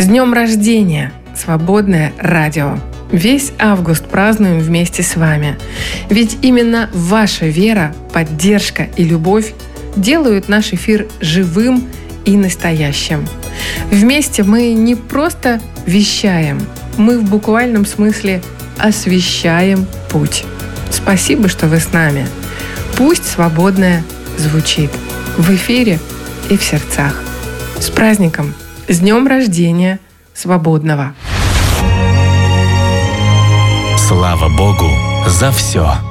днем рождения, Свободное радио! Весь август празднуем вместе с вами. Ведь именно ваша вера, поддержка и любовь делают наш эфир живым и настоящим. Вместе мы не просто вещаем, мы в буквальном смысле освещаем путь. Спасибо, что вы с нами. Пусть свободное звучит в эфире и в сердцах. С праздником! С днем рождения Свободного! Слава Богу за все!